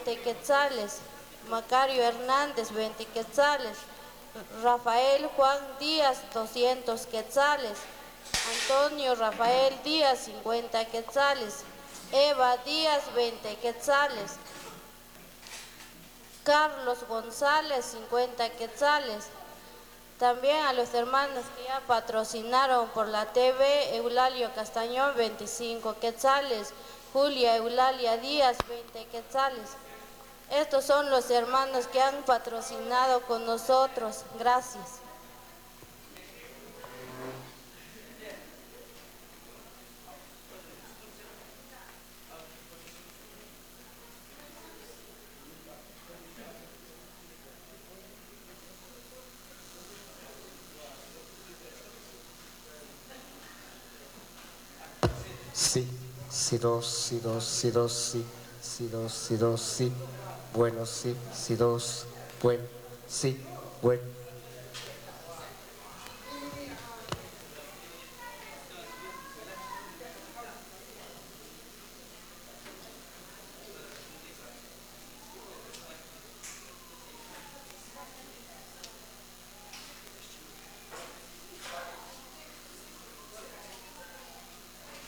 20 quetzales. Macario Hernández, 20 quetzales. Rafael Juan Díaz, 200 quetzales. Antonio Rafael Díaz, 50 quetzales. Eva Díaz, 20 quetzales. Carlos González, 50 quetzales. También a los hermanos que ya patrocinaron por la TV, Eulalio Castañón, 25 quetzales. Julia Eulalia Díaz, 20 quetzales. Estos son los hermanos que han patrocinado con nosotros. Gracias. Sí, sí, dos, sí, dos, sí, dos, sí, sí, dos, sí, dos, sí. Bueno, sí, sí, dos, bueno, sí, bueno.